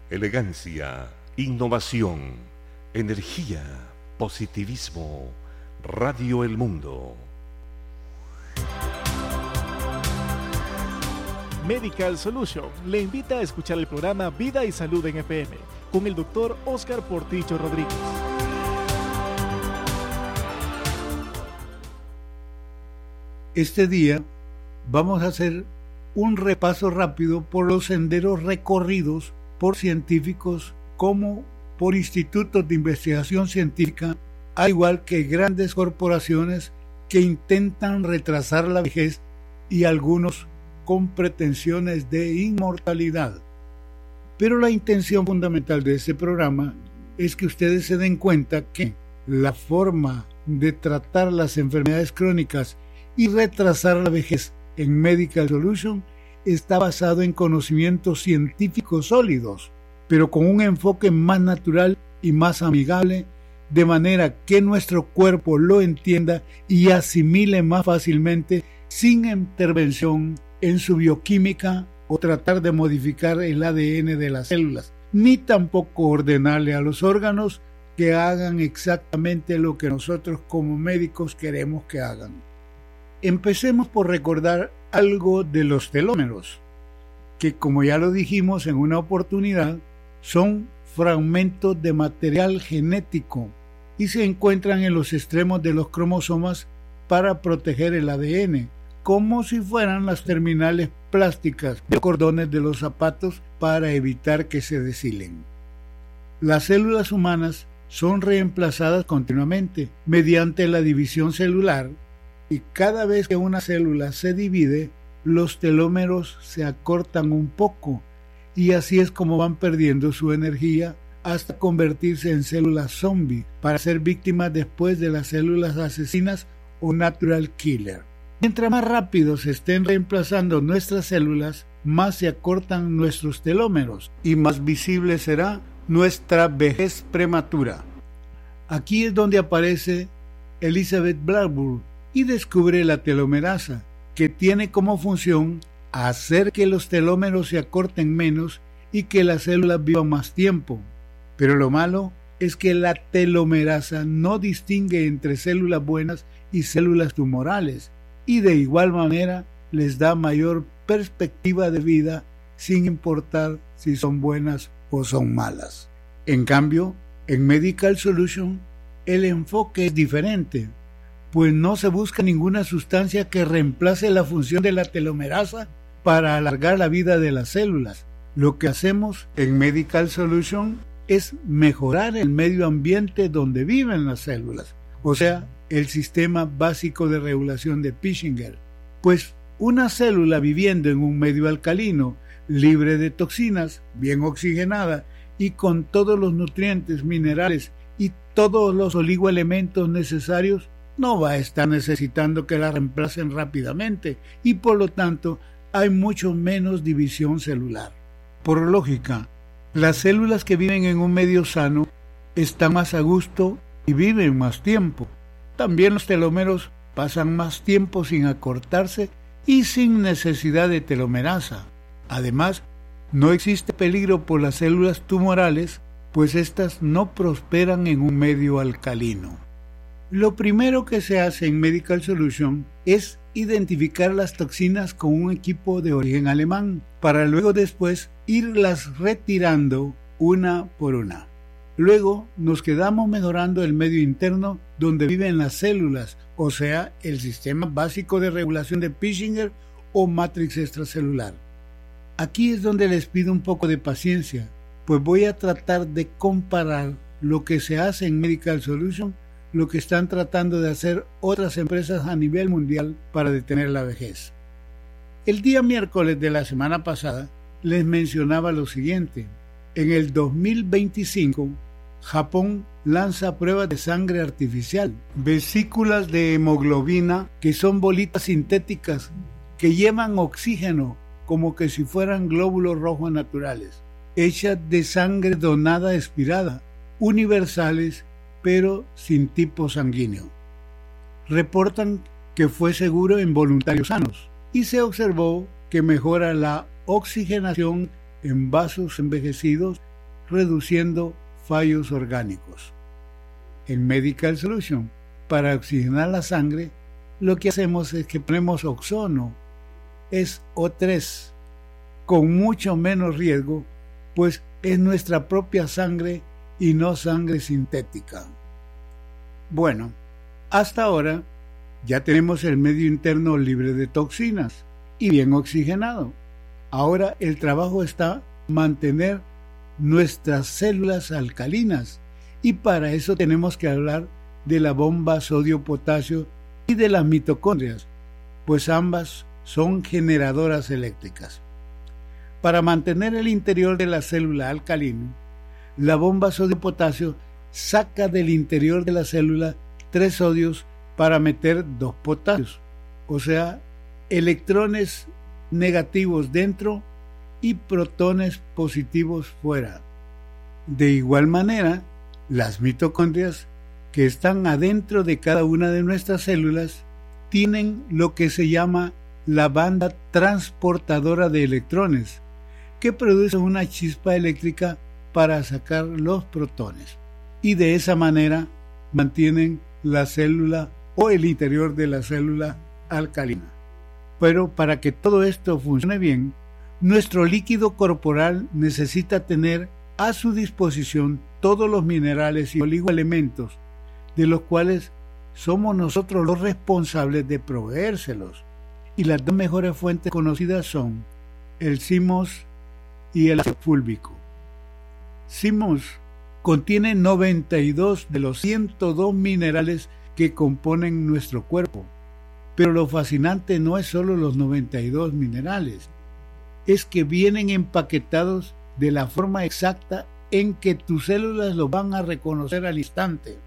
elegancia, innovación, energía, positivismo. Radio El Mundo. Medical Solution le invita a escuchar el programa Vida y Salud en FM con el doctor Oscar Portillo Rodríguez. Este día vamos a hacer un repaso rápido por los senderos recorridos por científicos como por institutos de investigación científica, al igual que grandes corporaciones que intentan retrasar la vejez y algunos con pretensiones de inmortalidad. Pero la intención fundamental de este programa es que ustedes se den cuenta que la forma de tratar las enfermedades crónicas y retrasar la vejez en Medical Solution está basado en conocimientos científicos sólidos, pero con un enfoque más natural y más amigable, de manera que nuestro cuerpo lo entienda y asimile más fácilmente sin intervención en su bioquímica o tratar de modificar el ADN de las células, ni tampoco ordenarle a los órganos que hagan exactamente lo que nosotros como médicos queremos que hagan. Empecemos por recordar algo de los telómeros, que como ya lo dijimos en una oportunidad, son fragmentos de material genético y se encuentran en los extremos de los cromosomas para proteger el ADN, como si fueran las terminales plásticas de cordones de los zapatos para evitar que se deshilen. Las células humanas son reemplazadas continuamente mediante la división celular, y cada vez que una célula se divide, los telómeros se acortan un poco, y así es como van perdiendo su energía hasta convertirse en células zombie para ser víctimas después de las células asesinas o natural killer. Mientras más rápido se estén reemplazando nuestras células, más se acortan nuestros telómeros y más visible será nuestra vejez prematura. Aquí es donde aparece Elizabeth Blackburn y descubre la telomerasa, que tiene como función hacer que los telómeros se acorten menos y que las células vivan más tiempo. Pero lo malo es que la telomerasa no distingue entre células buenas y células tumorales, y de igual manera les da mayor perspectiva de vida sin importar si son buenas o son malas. En cambio, en Medical Solution el enfoque es diferente, pues no se busca ninguna sustancia que reemplace la función de la telomerasa para alargar la vida de las células. Lo que hacemos en Medical Solution es mejorar el medio ambiente donde viven las células, o sea, el sistema básico de regulación de Pishinger, pues una célula viviendo en un medio alcalino, libre de toxinas, bien oxigenada y con todos los nutrientes, minerales y todos los oligoelementos necesarios, no va a estar necesitando que la reemplacen rápidamente y por lo tanto hay mucho menos división celular. Por lógica, las células que viven en un medio sano están más a gusto y viven más tiempo. También los telómeros pasan más tiempo sin acortarse y sin necesidad de telomerasa. Además, no existe peligro por las células tumorales, pues éstas no prosperan en un medio alcalino. Lo primero que se hace en Medical Solution es identificar las toxinas con un equipo de origen alemán, para luego después irlas retirando una por una. Luego nos quedamos mejorando el medio interno donde viven las células, o sea, el sistema básico de regulación de Pishinger o matrix extracelular. Aquí es donde les pido un poco de paciencia, pues voy a tratar de comparar lo que se hace en Medical Solution, lo que están tratando de hacer otras empresas a nivel mundial para detener la vejez. El día miércoles de la semana pasada les mencionaba lo siguiente. En el 2025, Japón lanza pruebas de sangre artificial, vesículas de hemoglobina que son bolitas sintéticas que llevan oxígeno como que si fueran glóbulos rojos naturales, hechas de sangre donada expirada, universales pero sin tipo sanguíneo. Reportan que fue seguro en voluntarios sanos y se observó que mejora la oxigenación en vasos envejecidos reduciendo fallos orgánicos. En Medical Solution, para oxigenar la sangre, lo que hacemos es que ponemos ozono, es O3, con mucho menos riesgo, pues es nuestra propia sangre y no sangre sintética. Bueno, hasta ahora ya tenemos el medio interno libre de toxinas y bien oxigenado. Ahora el trabajo está mantener nuestras células alcalinas, y para eso tenemos que hablar de la bomba sodio-potasio y de las mitocondrias, pues ambas son generadoras eléctricas. Para mantener el interior de la célula alcalino, la bomba sodio-potasio saca del interior de la célula 3 sodios para meter 2 potasios, o sea, electrones negativos dentro y protones positivos fuera. De igual manera, las mitocondrias, que están adentro de cada una de nuestras células, tienen lo que se llama la banda transportadora de electrones, que produce una chispa eléctrica para sacar los protones, y de esa manera mantienen la célula o el interior de la célula alcalina. Pero para que todo esto funcione bien, nuestro líquido corporal necesita tener a su disposición todos los minerales y oligoelementos, de los cuales somos nosotros los responsables de proveérselos. Y las dos mejores fuentes conocidas son el CIMOS y el ácido fúlvico. CIMOS contiene 92 de los 102 minerales que componen nuestro cuerpo. Pero lo fascinante no es solo los 92 minerales, es que vienen empaquetados de la forma exacta en que tus células lo van a reconocer al instante.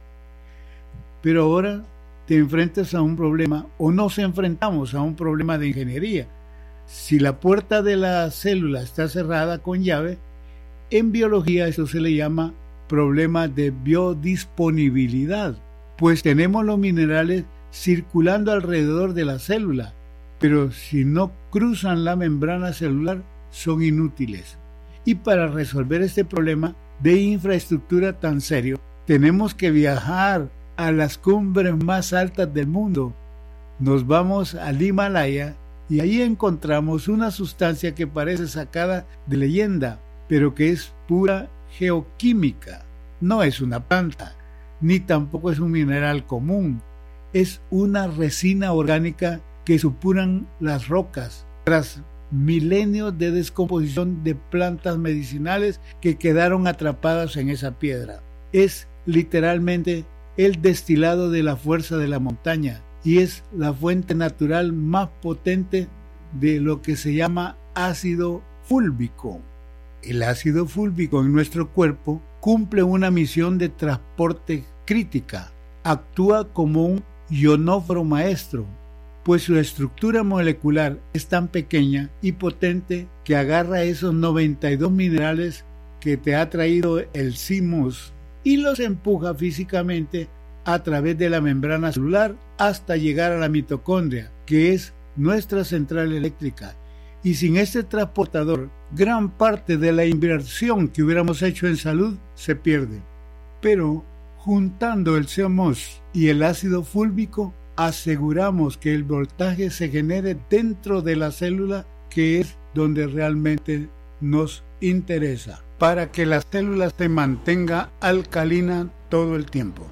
Pero ahora te enfrentas a un problema, o nos enfrentamos a un problema de ingeniería. Si la puerta de la célula está cerrada con llave, en biología eso se le llama problema de biodisponibilidad, pues tenemos los minerales circulando alrededor de la célula, pero si no cruzan la membrana celular son inútiles. Y para resolver este problema de infraestructura tan serio, tenemos que viajar a las cumbres más altas del mundo. Nos vamos al Himalaya y ahí encontramos una sustancia que parece sacada de leyenda, pero que es pura geoquímica. No es una planta, ni tampoco es un mineral común. Es una resina orgánica que supuran las rocas tras milenios de descomposición de plantas medicinales que quedaron atrapadas en esa piedra. Es literalmente el destilado de la fuerza de la montaña y es la fuente natural más potente de lo que se llama ácido fúlvico. El ácido fúlvico en nuestro cuerpo cumple una misión de transporte crítica. Actúa como un ionóforo maestro, pues su estructura molecular es tan pequeña y potente que agarra esos 92 minerales que te ha traído el CIMOS y los empuja físicamente a través de la membrana celular hasta llegar a la mitocondria, que es nuestra central eléctrica. Y sin este transportador, gran parte de la inversión que hubiéramos hecho en salud se pierde. Pero juntando el CIMOS y el ácido fúlvico, aseguramos que el voltaje se genere dentro de la célula, que es donde realmente nos interesa, para que la célula se mantenga alcalina todo el tiempo.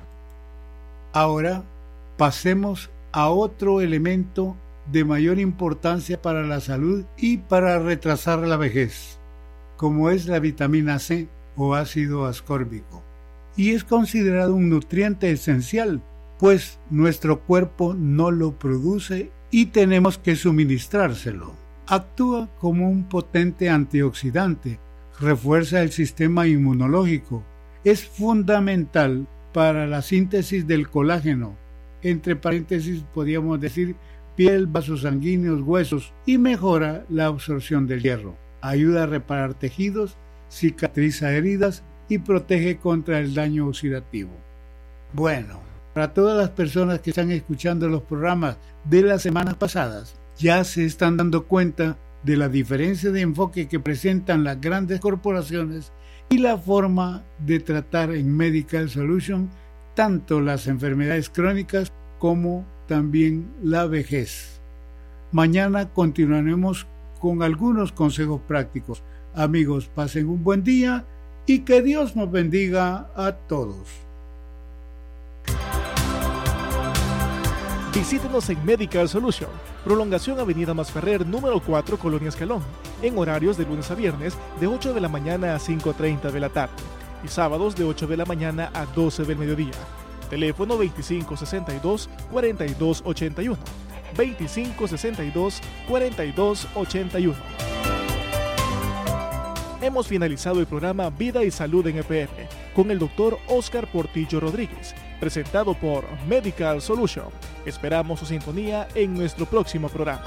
Ahora pasemos a otro elemento de mayor importancia para la salud y para retrasar la vejez, como es la vitamina C o ácido ascórbico, y es considerado un nutriente esencial, pues nuestro cuerpo no lo produce y tenemos que suministrárselo. Actúa como un potente antioxidante, refuerza el sistema inmunológico, es fundamental para la síntesis del colágeno, entre paréntesis podríamos decir piel, vasos sanguíneos, huesos, y mejora la absorción del hierro. Ayuda a reparar tejidos, cicatriza heridas y protege contra el daño oxidativo. Bueno, para todas las personas que están escuchando los programas de las semanas pasadas, ya se están dando cuenta de la diferencia de enfoque que presentan las grandes corporaciones y la forma de tratar en Medical Solution tanto las enfermedades crónicas como también la vejez. Mañana continuaremos con algunos consejos prácticos. Amigos, pasen un buen día y que Dios nos bendiga a todos. Visítenos en Medical Solution, Prolongación Avenida Masferrer, número 4, Colonia Escalón, en horarios de lunes a viernes de 8 de la mañana a 5:30 de la tarde y sábados de 8 de la mañana a 12 del mediodía. Teléfono 2562-4281. 2562-4281. Hemos finalizado el programa Vida y Salud en EPM con el Dr. Oscar Portillo Rodríguez, presentado por Medical Solution. Esperamos su sintonía en nuestro próximo programa.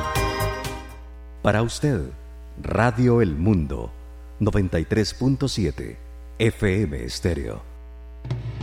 Para usted, Radio El Mundo, 93.7 FM Estéreo.